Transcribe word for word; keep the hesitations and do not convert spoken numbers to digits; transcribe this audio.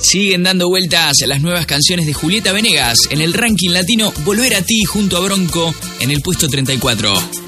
Siguen dando vueltas las nuevas canciones de Julieta Venegas. En el ranking latino, Volver a ti junto a Bronco en el puesto treinta y cuatro.